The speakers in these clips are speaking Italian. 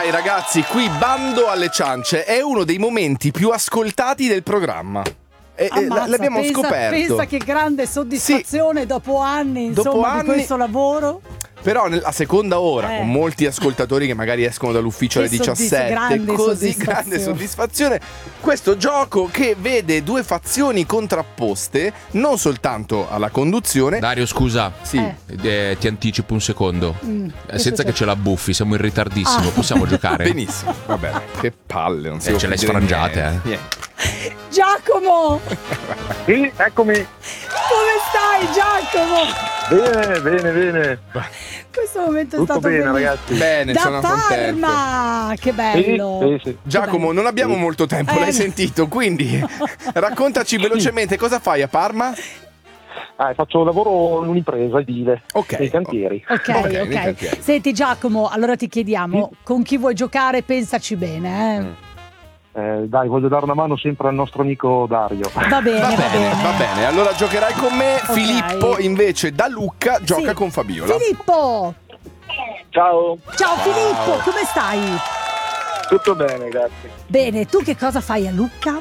sai ragazzi, qui bando alle ciance è uno dei momenti più ascoltati del programma. L'abbiamo scoperto. Pensa che grande soddisfazione, sì. Dopo anni, insomma, di questo lavoro. Però nella seconda ora, con molti ascoltatori che magari escono dall'ufficio alle 17, grande soddisfazione, questo gioco che vede due fazioni contrapposte, non soltanto alla conduzione. Dario, scusa, sì. Ti anticipo un secondo. Senza che ce la buffi, siamo in ritardissimo, possiamo giocare? Benissimo, va bene. Che palle, non si ce le sfrangiate, Giacomo! Sì, eccomi. Come stai, Giacomo? Bene. Questo momento tutto è stato bene, bellissimo. ragazzi. Bene, da sono Parma! contento. Che bello. Sì. Giacomo, non abbiamo molto tempo, l'hai sentito, quindi raccontaci velocemente cosa fai a Parma? Faccio lavoro in un'impresa edile, nei cantieri. Ok. Senti Giacomo, allora ti chiediamo, con chi vuoi giocare? Pensaci bene, Dai, voglio dare una mano sempre al nostro amico Dario. Va bene. Allora giocherai con me. Okay. Filippo invece da Lucca gioca con Fabiola. Filippo! Ciao Filippo, come stai? Tutto bene, grazie. Bene, tu che cosa fai a Lucca?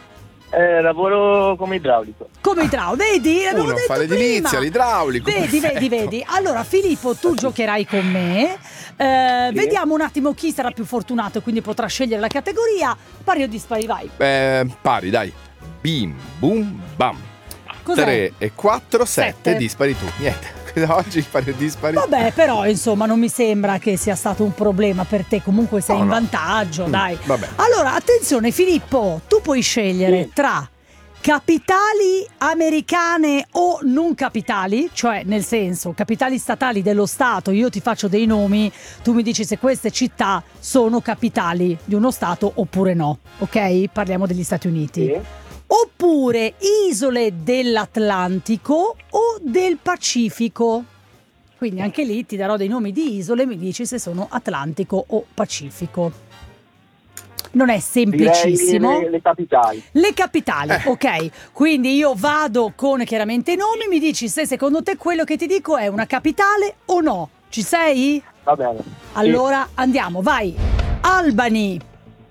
Lavoro come idraulico. Vedi? Uno fa l'edilizia, l'idraulico. Vedi. Allora Filippo, tu giocherai con me. Sì. Vediamo un attimo chi sarà più fortunato, quindi potrà scegliere la categoria. Pari o dispari, vai. Pari, dai. Bim, bum, bam. Cos'è? 3 e 4, 7, dispari tu. Niente. Oggi pari o dispari. Vabbè, però insomma non mi sembra che sia stato un problema per te. Comunque sei in vantaggio, dai. Vabbè. Allora, attenzione Filippo, tu puoi scegliere tra capitali americane o non capitali, cioè nel senso capitali statali dello Stato. Io ti faccio dei nomi, tu mi dici se queste città sono capitali di uno Stato oppure no, ok? Parliamo degli Stati Uniti. Sì. Oppure isole dell'Atlantico o del Pacifico. Quindi anche lì ti darò dei nomi di isole e mi dici se sono Atlantico o Pacifico. Non è semplicissimo. Direi le capitali. Le capitali, ok. Quindi io vado con chiaramente i nomi, mi dici se secondo te quello che ti dico è una capitale o no. Ci sei? Va bene. Allora andiamo, vai. Albany.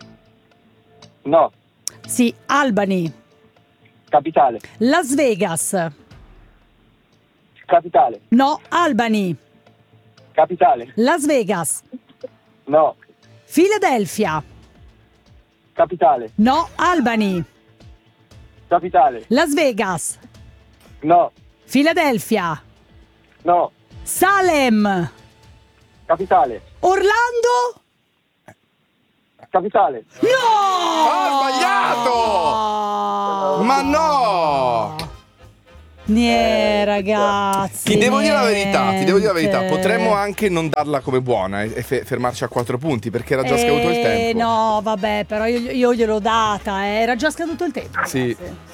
No. Sì, Albany. Capitale. Las Vegas. Capitale. No, Albany. Capitale. Las Vegas. No. Philadelphia. Capitale. No, Albany. Capitale. Las Vegas. No. Philadelphia. No. Salem. Capitale. Orlando. Capitale. No! Ho sbagliato! Ma no! Ragazzi. Ti devo dire la verità. Potremmo anche non darla come buona e fermarci a 4 punti perché era già scaduto il tempo. No, vabbè, però io gliel'ho data, era già scaduto il tempo. Sì.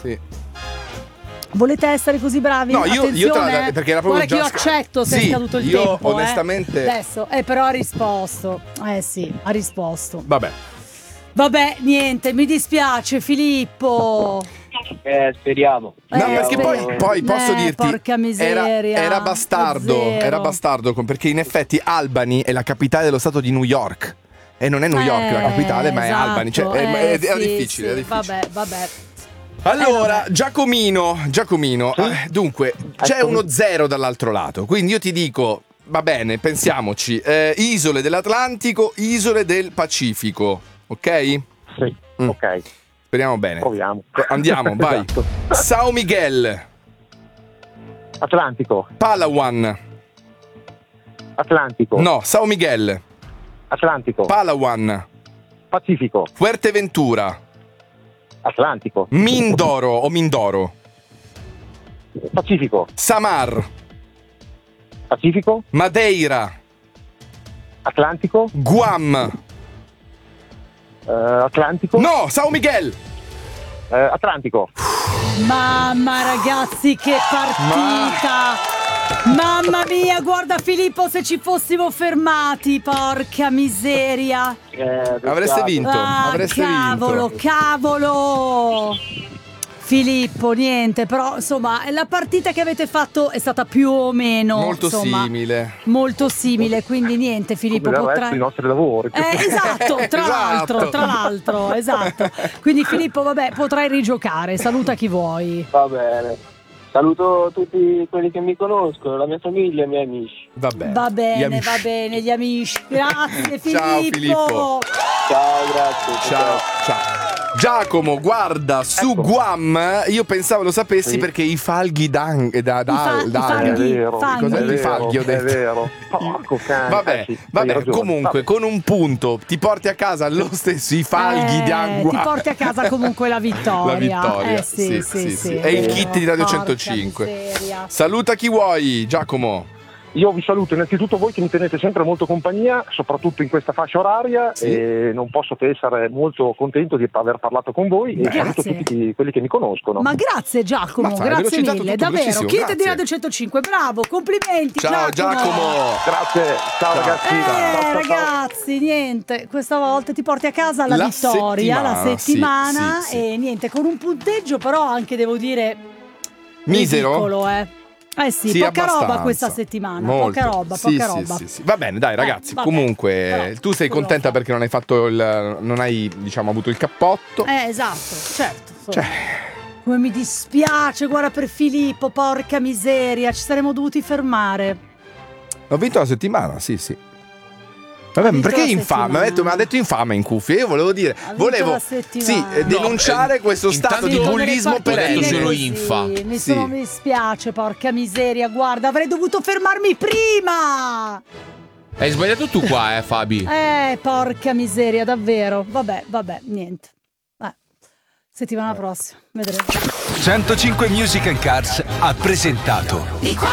Volete essere così bravi? No, io perché era proprio guarda che io accetto se è scaduto il tempo. Io onestamente adesso, però ha risposto. Sì, ha risposto. Vabbè, niente, mi dispiace Filippo. Speriamo. No, perché poi posso dirti, porca miseria, era bastardo perché in effetti Albany è la capitale dello stato di New York e non è New York la capitale, ma è Albany, cioè era difficile. Vabbè. Allora, Giacomino, dunque c'è uno 0 dall'altro lato, quindi io ti dico, va bene, pensiamoci, isole dell'Atlantico, isole del Pacifico, ok? Sì, ok. Speriamo bene. Proviamo. Andiamo, vai. Esatto. São Miguel. Atlantico. Palawan. Atlantico. No, São Miguel. Atlantico. Palawan. Pacifico. Fuerteventura. Atlantico. Mindoro o Mindoro. Pacifico. Samar. Pacifico. Madeira. Atlantico. Guam. Atlantico. No, São Miguel. Atlantico. Mamma ragazzi, che partita! Mamma mia, guarda Filippo, se ci fossimo fermati, porca miseria. Avreste vinto. Cavolo. Filippo, niente, però insomma la partita che avete fatto è stata più o meno molto simile, quindi niente Filippo, come potrai... i nostri lavori. Esatto, tra l'altro, esatto. Quindi Filippo, vabbè, potrai rigiocare, saluta chi vuoi. Va bene. Saluto tutti quelli che mi conoscono, la mia famiglia e i miei amici. Va bene, gli amici. Grazie Filippo. Ciao Filippo. Ciao, grazie. Ciao. Giacomo, guarda, su Guam io pensavo lo sapessi perché i falghi fanghi. Cos'è i falghi? Ho detto. È vero. Porco cane. Vabbè, comunque con un punto ti porti a casa lo stesso i falghi di Angua. Ti porti a casa comunque la vittoria. Sì. E il kit di Radio 105. Saluta chi vuoi, Giacomo. Io vi saluto innanzitutto voi che mi tenete sempre molto compagnia, soprattutto in questa fascia oraria, e non posso che essere molto contento di aver parlato con voi. E saluto tutti quelli che mi conoscono. Ma grazie Giacomo, grazie mille, davvero. Kit di Radio 105, bravo, complimenti. Ciao Giacomo. Grazie, ciao ragazzi. Ciao. Ragazzi, niente, questa volta ti porti a casa la vittoria, la settimana e niente, con un punteggio però anche devo dire misero. Ridicolo, sì, poca roba questa settimana. Molto. Poca roba. Sì. Va bene, dai, ragazzi. Comunque, però, tu sei contenta perché non hai fatto non hai, diciamo, avuto il cappotto. Esatto, certo. Come mi dispiace, guarda, per Filippo, porca miseria, ci saremmo dovuti fermare. Ho vinto la settimana, sì. Vabbè, perché infame? Mi ha detto infame in cuffia. Io volevo denunciare questo stato di bullismo perenne. Mi dispiace, porca miseria. Guarda, avrei dovuto fermarmi prima. Hai sbagliato tu qua, Fabi. Porca miseria, davvero. Vabbè, niente. Settimana prossima, vedremo. 105 Music & Cars ha presentato